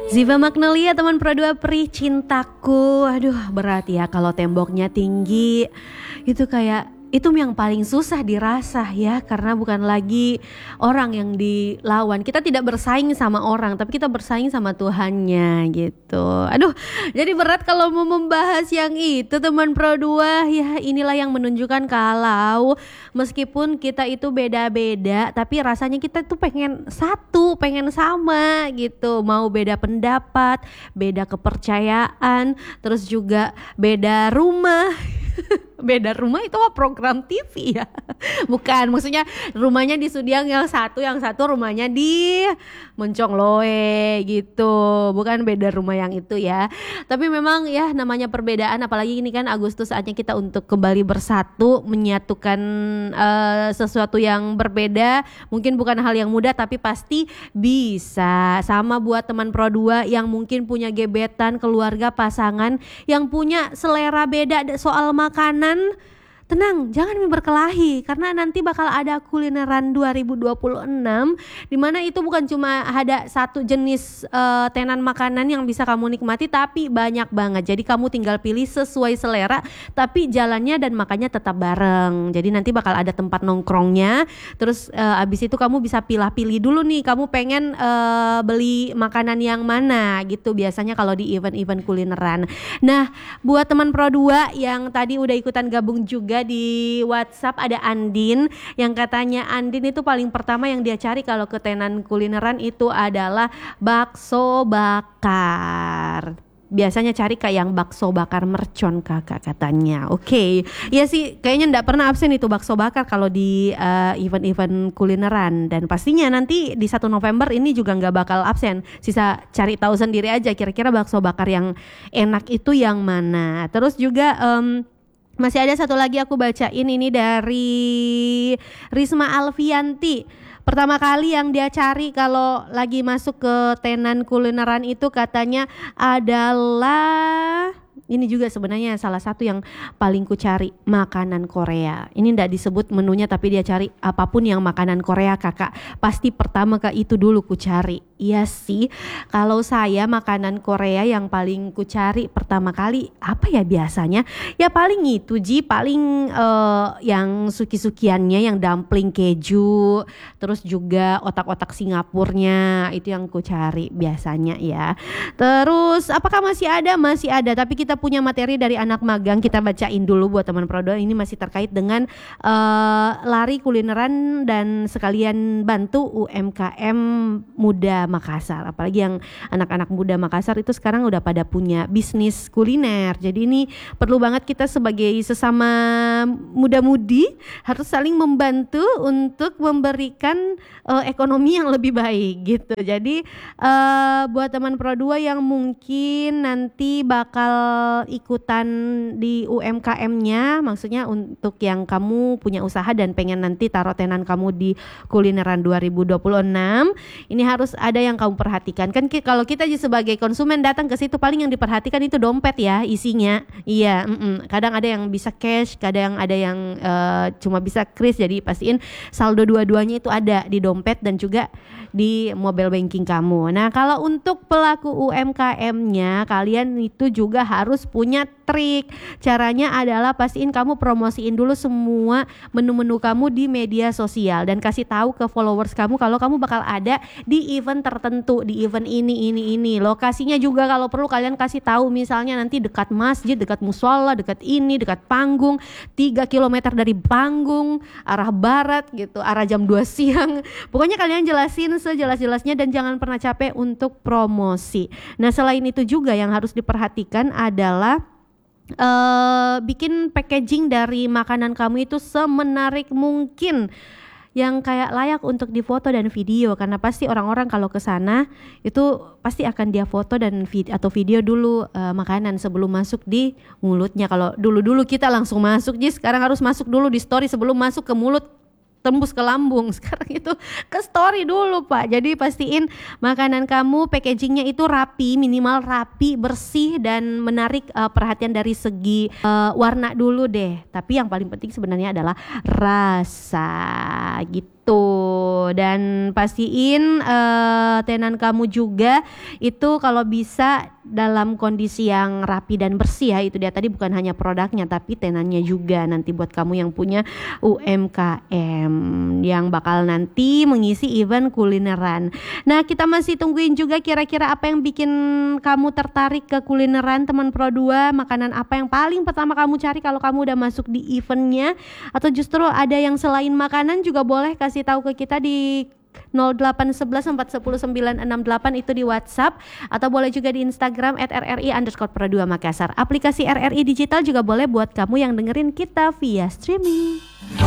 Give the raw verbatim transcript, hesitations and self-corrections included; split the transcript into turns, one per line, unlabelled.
Ziva Magnolia, teman Pro dua Pri, cintaku. Aduh, berat ya kalau temboknya tinggi. Itu kayak itu yang paling susah dirasa ya, karena bukan lagi orang yang dilawan. Kita tidak bersaing sama orang, tapi kita bersaing sama Tuhannya gitu. Aduh, jadi berat kalau mau membahas yang itu, teman Pro dua. Ya, inilah yang menunjukkan kalau meskipun kita itu beda-beda, tapi rasanya kita tuh pengen satu, pengen sama gitu. Mau beda pendapat, beda kepercayaan, terus juga beda rumah. Beda rumah itu mah program T V ya. Bukan, maksudnya rumahnya di Sudiang yang satu, yang satu rumahnya di Moncong Loe gitu. Bukan beda rumah yang itu ya. Tapi memang ya namanya perbedaan, apalagi ini kan Agustus saatnya kita untuk kembali bersatu, menyatukan uh, sesuatu yang berbeda. Mungkin bukan hal yang mudah, tapi pasti bisa. Sama buat teman Pro dua yang mungkin punya gebetan, keluarga, pasangan yang punya selera beda soal makanan. Tenang, jangan berkelahi, karena nanti bakal ada kulineran dua ribu dua puluh enam di mana itu bukan cuma ada satu jenis uh, tenan makanan yang bisa kamu nikmati, tapi banyak banget. Jadi kamu tinggal pilih sesuai selera, tapi jalannya dan makannya tetap bareng. Jadi nanti bakal ada tempat nongkrongnya. Terus uh, abis itu kamu bisa pilih-pilih dulu nih, kamu pengen uh, beli makanan yang mana gitu, biasanya kalau di event-event kulineran. Nah, buat teman Pro dua yang tadi udah ikutan gabung juga di WhatsApp, ada Andin yang katanya Andin itu paling pertama yang dia cari kalau ke tenan kulineran itu adalah bakso bakar. Biasanya cari kayak yang bakso bakar mercon kakak katanya. Oke, okay. Ya sih kayaknya nggak pernah absen itu bakso bakar kalau di uh, event-event kulineran, dan pastinya nanti di satu November ini juga nggak bakal absen. Sisa cari tahu sendiri aja kira-kira bakso bakar yang enak itu yang mana. Terus juga um, masih ada satu lagi aku bacain ini dari Risma Alfianti. Pertama kali yang dia cari kalau lagi masuk ke tenan kulineran itu katanya adalah, ini juga sebenarnya salah satu yang paling ku cari, makanan Korea. Ini enggak disebut menunya, tapi dia cari apapun yang makanan Korea kakak, pasti pertama ke itu dulu ku cari. Iya sih, kalau saya makanan Korea yang paling ku cari pertama kali apa ya biasanya? Ya paling itu Ji, paling uh, yang suki-sukiannya, yang dumpling keju, terus juga otak-otak Singapurnya, itu yang ku cari biasanya ya. Terus apakah masih ada? Masih ada, tapi kita punya materi dari anak magang, kita bacain dulu buat teman Pro dua. Ini masih terkait dengan uh, lari kulineran dan sekalian bantu U M K M muda Makassar. Apalagi yang anak-anak muda Makassar itu sekarang udah pada punya bisnis kuliner. Jadi ini perlu banget kita sebagai sesama muda-mudi harus saling membantu untuk memberikan uh, ekonomi yang lebih baik gitu. Jadi uh, buat teman Pro dua yang mungkin nanti bakal ikutan di U M K M-nya, maksudnya untuk yang kamu punya usaha dan pengen nanti taruh tenan kamu di kulineran dua ribu dua puluh enam, ini harus ada yang kamu perhatikan. Kan ki- kalau kita sebagai konsumen datang ke situ paling yang diperhatikan itu dompet ya, isinya. Iya, mm-mm. Kadang ada yang bisa cash, kadang ada yang uh, cuma bisa kris, jadi pastiin saldo dua-duanya itu ada di dompet dan juga di mobile banking kamu. Nah, kalau untuk pelaku U M K M-nya, kalian itu juga harus punya trik. Caranya adalah pastiin kamu promosiin dulu semua menu-menu kamu di media sosial dan kasih tahu ke followers kamu kalau kamu bakal ada di event tertentu, di event ini ini ini. Lokasinya juga kalau perlu kalian kasih tahu, misalnya nanti dekat masjid, dekat musola, dekat ini, dekat panggung, tiga kilometer dari panggung, arah barat gitu, arah jam dua siang. Pokoknya kalian jelasin sejelas-jelasnya dan jangan pernah capek untuk promosi. Nah, selain itu juga yang harus diperhatikan adalah Uh, bikin packaging dari makanan kamu itu semenarik mungkin, yang kayak layak untuk difoto dan video, karena pasti orang-orang kalau ke sana itu pasti akan dia foto dan vid- atau video dulu uh, makanan sebelum masuk di mulutnya. Kalau dulu-dulu kita langsung masuk, Ji, sekarang harus masuk dulu di story sebelum masuk ke mulut, tembus ke lambung. Sekarang itu ke story dulu Pak. Jadi pastiin makanan kamu packagingnya itu rapi, minimal rapi, bersih dan menarik uh, perhatian dari segi uh, warna dulu deh. Tapi yang paling penting sebenarnya adalah rasa gitu. Gitu. Dan pastiin uh, tenan kamu juga itu kalau bisa dalam kondisi yang rapi dan bersih ya. Itu dia tadi, bukan hanya produknya tapi tenannya juga nanti buat kamu yang punya U M K M yang bakal nanti mengisi event kulineran. Nah, kita masih tungguin juga kira-kira apa yang bikin kamu tertarik ke kulineran teman Pro dua. Makanan apa yang paling pertama kamu cari kalau kamu udah masuk di eventnya, atau justru ada yang selain makanan juga boleh kasih tahu ke kita di nol delapan satu satu empat satu nol sembilan enam delapan itu di WhatsApp, atau boleh juga di Instagram at rri underscore pro dua Makassar. Aplikasi R R I Digital juga boleh buat kamu yang dengerin kita via streaming.